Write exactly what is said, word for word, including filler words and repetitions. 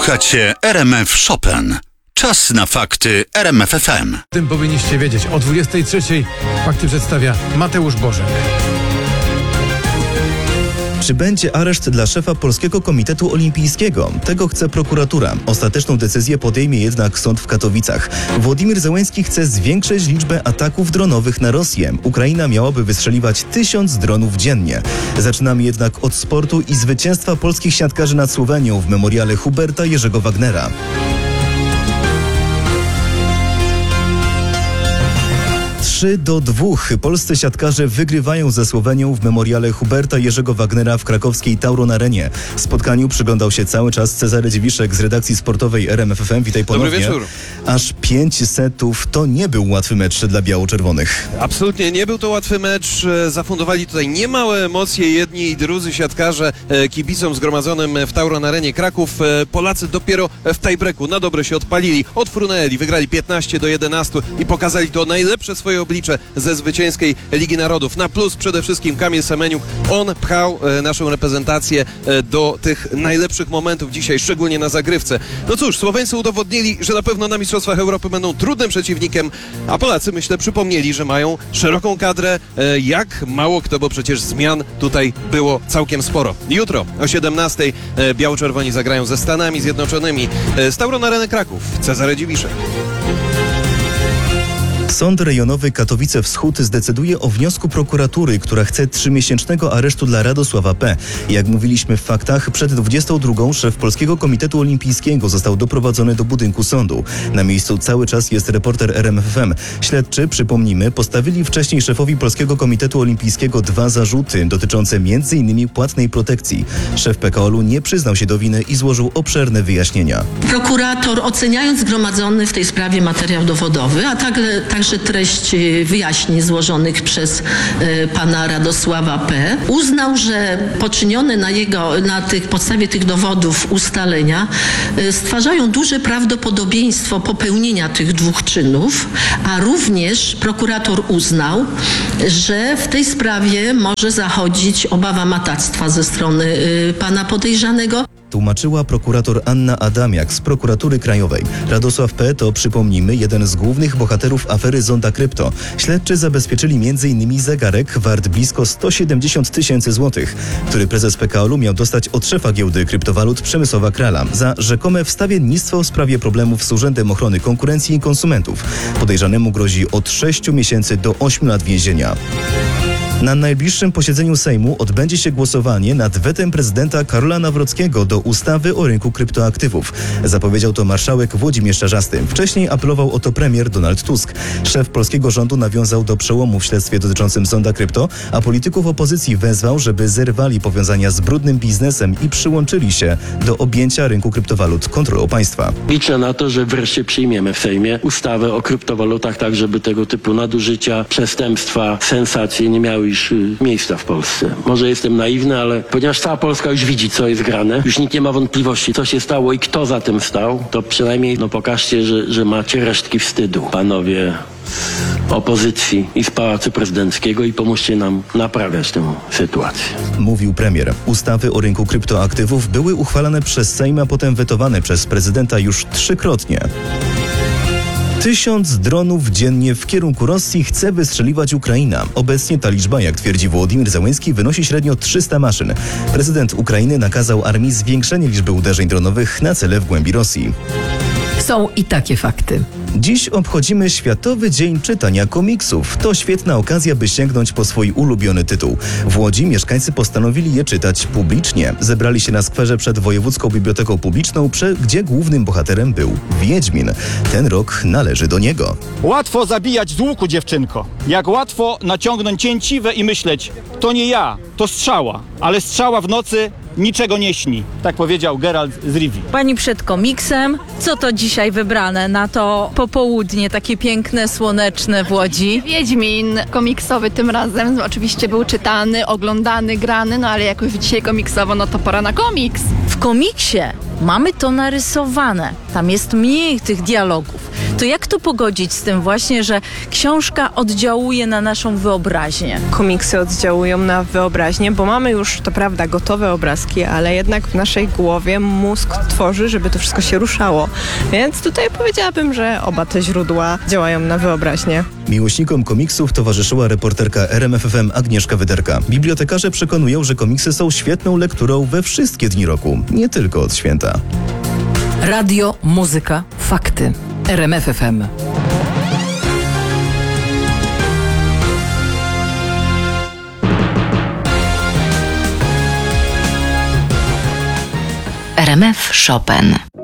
Słuchacie R M F Chopin. Czas na fakty R M F F M. Tym powinniście wiedzieć. O dwudziestej trzeciej fakty przedstawia Mateusz Bożek. Czy będzie areszt dla szefa Polskiego Komitetu Olimpijskiego? Tego chce prokuratura. Ostateczną decyzję podejmie jednak sąd w Katowicach. Władimir Zełenski chce zwiększyć liczbę ataków dronowych na Rosję. Ukraina miałaby wystrzeliwać tysiąc dronów dziennie. Zaczynamy jednak od sportu i zwycięstwa polskich siatkarzy nad Słowenią w memoriale Huberta Jerzego Wagnera. trzy do dwóch. Polscy siatkarze wygrywają ze Słowenią w memoriale Huberta Jerzego Wagnera w krakowskiej Tauron Arenie. Spotkaniu przyglądał się cały czas Cezary Dziwiszek z redakcji sportowej R M F F M. Witaj ponownie. Dobry wieczór. Aż pięć setów to nie był łatwy mecz dla biało-czerwonych. Absolutnie nie był to łatwy mecz. Zafundowali tutaj niemałe emocje jedni i drudzy siatkarze kibicom zgromadzonym w Tauron Arenie Kraków. Polacy dopiero w tiebreaku na dobre się odpalili, odfrunęli, wygrali piętnaście do jedenastu i pokazali to najlepsze swoje oblicze ze zwycięskiej Ligi Narodów. Na plus przede wszystkim Kamil Semeniuk. On pchał e, naszą reprezentację e, do tych najlepszych momentów dzisiaj, szczególnie na zagrywce. No cóż, Słoweńcy udowodnili, że na pewno na Mistrzostwach Europy będą trudnym przeciwnikiem, a Polacy, myślę, przypomnieli, że mają szeroką kadrę, e, jak mało kto, bo przecież zmian tutaj było całkiem sporo. Jutro o siedemnastej e, biało-czerwoni zagrają ze Stanami Zjednoczonymi. E, z Tauron Areny Kraków, Cezary Dziwiszek. Sąd rejonowy Katowice Wschód zdecyduje o wniosku prokuratury, która chce trzymiesięcznego aresztu dla Radosława P. Jak mówiliśmy w faktach, przed dwudziestą drugą szef Polskiego Komitetu Olimpijskiego został doprowadzony do budynku sądu. Na miejscu cały czas jest reporter R M F F M. Śledczy, przypomnijmy, postawili wcześniej szefowi Polskiego Komitetu Olimpijskiego dwa zarzuty dotyczące m in płatnej protekcji. Szef P K O L-u nie przyznał się do winy i złożył obszerne wyjaśnienia. Prokurator, oceniając zgromadzony w tej sprawie materiał dowodowy, a także, także treść wyjaśnień złożonych przez e, pana Radosława P., uznał, że poczynione na jego, na tych, podstawie tych dowodów ustalenia e, stwarzają duże prawdopodobieństwo popełnienia tych dwóch czynów, a również prokurator uznał, że w tej sprawie może zachodzić obawa matactwa ze strony e, pana podejrzanego. Tłumaczyła prokurator Anna Adamiak z Prokuratury Krajowej. Radosław P. to, przypomnijmy, jeden z głównych bohaterów afery Zonda Krypto. Śledczy zabezpieczyli między innymi zegarek wart blisko sto siedemdziesiąt tysięcy złotych, który prezes P K O L-u miał dostać od szefa giełdy kryptowalut Przemysława Krala za rzekome wstawiennictwo w sprawie problemów z Urzędem Ochrony Konkurencji i Konsumentów. Podejrzanemu grozi od sześciu miesięcy do ośmiu lat więzienia. Na najbliższym posiedzeniu Sejmu odbędzie się głosowanie nad wetem prezydenta Karola Nawrockiego do ustawy o rynku kryptoaktywów. Zapowiedział to marszałek Włodzimierz Czarzasty. Wcześniej apelował o to premier Donald Tusk. Szef polskiego rządu nawiązał do przełomu w śledztwie dotyczącym Zonda Krypto, a polityków opozycji wezwał, żeby zerwali powiązania z brudnym biznesem i przyłączyli się do objęcia rynku kryptowalut kontrolą państwa. Liczę na to, że wreszcie przyjmiemy w Sejmie ustawę o kryptowalutach, tak żeby tego typu nadużycia, przestępstwa, sensacje nie miały już miejsca w Polsce. Może jestem naiwny, ale ponieważ cała Polska już widzi, co jest grane, już nikt nie ma wątpliwości, co się stało i kto za tym stał, to przynajmniej no, pokażcie, że, że macie resztki wstydu, panowie opozycji i z Pałacu Prezydenckiego, i pomóżcie nam naprawiać tę sytuację. Mówił premier. Ustawy o rynku kryptoaktywów były uchwalane przez Sejm, a potem wetowane przez prezydenta już trzykrotnie. Tysiąc dronów dziennie w kierunku Rosji chce wystrzeliwać Ukraina. Obecnie ta liczba, jak twierdzi Władimir Zełenski, wynosi średnio trzysta maszyn. Prezydent Ukrainy nakazał armii zwiększenie liczby uderzeń dronowych na cele w głębi Rosji. Są i takie fakty. Dziś obchodzimy Światowy Dzień Czytania Komiksów. To świetna okazja, by sięgnąć po swój ulubiony tytuł. W Łodzi mieszkańcy postanowili je czytać publicznie. Zebrali się na skwerze przed Wojewódzką Biblioteką Publiczną, gdzie głównym bohaterem był Wiedźmin. Ten rok należy do niego. Łatwo zabijać z łuku, dziewczynko. Jak łatwo naciągnąć cięciwę i myśleć, to nie ja, to strzała. Ale strzała w nocy niczego nie śni. Tak powiedział Geralt z Rivii. Pani przed komiksem. Co to dzisiaj wybrane na to popołudnie, takie piękne, słoneczne w Łodzi? Wiedźmin komiksowy tym razem oczywiście był czytany, oglądany, grany, no ale jak już dzisiaj komiksowo, no to pora na komiks. W komiksie mamy to narysowane, tam jest mniej tych dialogów. To jak to pogodzić z tym właśnie, że książka oddziałuje na naszą wyobraźnię? Komiksy oddziałują na wyobraźnię, bo mamy już, to prawda, gotowe obrazki, ale jednak w naszej głowie mózg tworzy, żeby to wszystko się ruszało. Więc tutaj powiedziałabym, że oba te źródła działają na wyobraźnię. Miłośnikom komiksów towarzyszyła reporterka R M F F M Agnieszka Wyderka. Bibliotekarze przekonują, że komiksy są świetną lekturą we wszystkie dni roku, nie tylko od święta. Radio, muzyka, fakty. R M F F M. R M F Chopin.